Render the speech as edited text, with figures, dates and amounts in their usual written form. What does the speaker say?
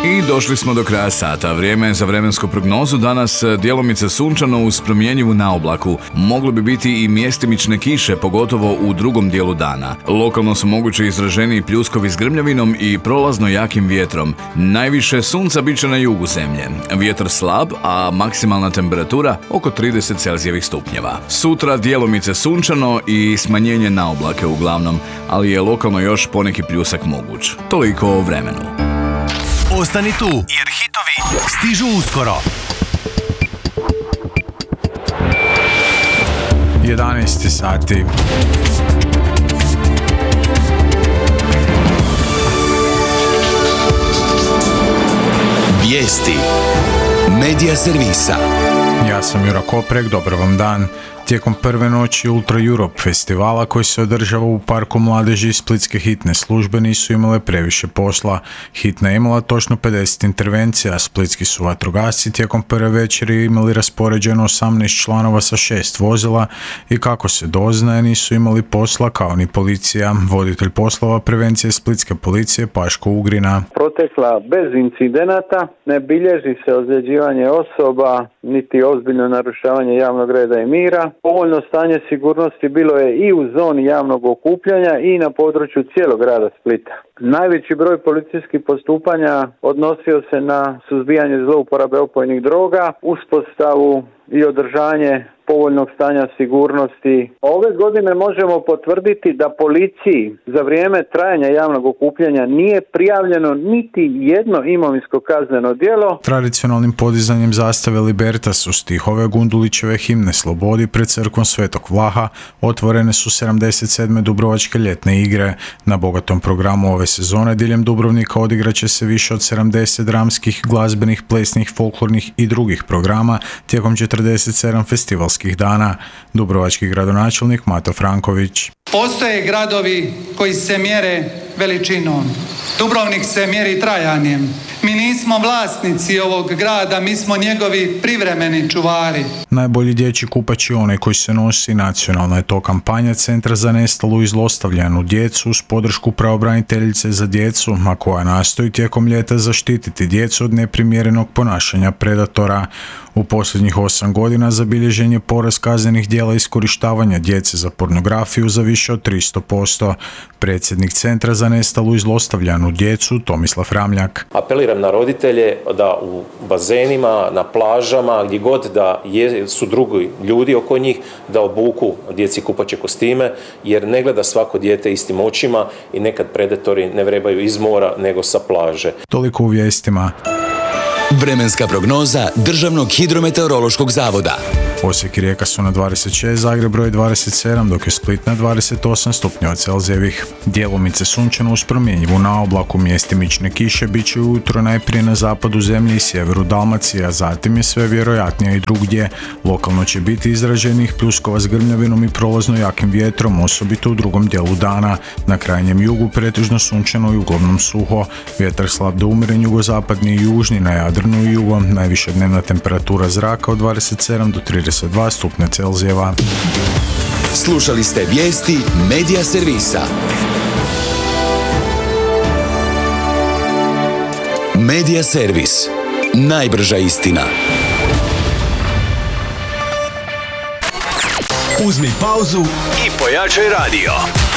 I došli smo do kraja sata. Vrijeme je za vremensku prognozu. Danas djelomice sunčano uz promjenjivu naoblaku. Moglo bi biti i mjestimične kiše, pogotovo u drugom dijelu dana. Lokalno su mogući izraženiji pljuskovi s grmljavinom i prolazno jakim vjetrom. Najviše sunca bit će na jugu zemlje. Vjetar slab, a maksimalna temperatura oko 30 Celzijevih stupnjeva. Sutra djelomice sunčano i smanjenje naoblake uglavnom, ali je lokalno još poneki pljusak moguć. Toliko o vremenu. Ostani tu, jer hitovi stižu uskoro. 11 sati. Vijesti Medija servisa. Ja sam Jura Koprek, dobar vam dan. Tijekom prve noći Ultra Europe festivala koji se održava u Parku mladeži, splitske hitne službe nisu imale previše posla. Hitna je imala točno 50 intervencija, a splitski su vatrogasci tijekom prve večeri imali raspoređeno 18 članova sa 6 vozila i kako se doznaje nisu imali posla kao ni policija. Voditelj poslova prevencije splitske policije Paško Ugrina. Protekla bez incidenata, ne bilježi se ozljeđivanje osoba, niti ozbiljno narušavanje javnog reda i mira. Povoljno stanje sigurnosti bilo je i u zoni javnog okupljanja i na području cijelog grada Splita. Najveći broj policijskih postupanja odnosio se na suzbijanje zlouporabe opojnih droga, uspostavu i održanje povoljnog stanja sigurnosti. Ove godine možemo potvrditi da policiji za vrijeme trajanja javnog okupljanja nije prijavljeno niti jedno imovinsko kazneno djelo. Tradicionalnim podizanjem zastave Libertas u stihove Gundulićeve himne Slobodi pred crkvom Svetog Vlaha otvorene su 77. Dubrovačke ljetne igre. Na bogatom programu ove sezone diljem Dubrovnika odigraće se više od 70 dramskih, glazbenih, plesnih, folklornih i drugih programa tijekom 47 festivalskih dana. Dubrovački gradonačelnik Mato Franković. Postoje gradovi koji se mjere veličinom. Dubrovnik se mjeri trajanjem. Mi nismo vlasnici ovog grada, mi smo njegovi privremeni čuvari. Najbolji dječji kupač je onaj koji se nosi. Nacionalna je to kampanja Centra za nestalu i zlostavljanu djecu uz podršku pravobraniteljice za djecu, a koja nastoji tijekom ljeta zaštititi djecu od neprimjerenog ponašanja predatora. U posljednjih 8 godina zabilježen je porast kaznenih djela iskorištavanja djece za pornografiju za više od 300%. Predsjednik Centra za nestalu i zlostavljanu djecu Tomislav Ramljak. Apeliram na roditelje da u bazenima, na plažama, gdje god da su drugi ljudi oko njih, da obuku djeci kupaće kostime, jer ne gleda svako dijete istim očima i nekad predatori ne vrebaju iz mora nego sa plaže. Toliko u vijestima. Vremenska prognoza Državnog hidrometeorološkog zavoda. Osijek i Rijeka su na 26, Zagreb broj 27, dok je Split na 28 stupnjeva Celzijevih. Djelomice sunčano uz promjenjivu naoblaku, mjestimične kiše bit će ujutro najprije na zapadu zemlje i sjeveru Dalmacije, a zatim je sve vjerojatnije i drugdje. Lokalno će biti izraženih pljuskova s grmljavinom i prolazno jakim vjetrom, osobito u drugom dijelu dana. Na krajnjem jugu pretežno sunčano i uglavnom suho. Vjetar slab do umjeren jugozapadni i južni, na Jadranu i jugo. Najviša dnevna temperatura zraka od 27 do 32 stupnja Celzijeva. Slušali ste vijesti Medija servisa. Medija servis. Najbrža istina. Uzmi pauzu i pojačaj radio.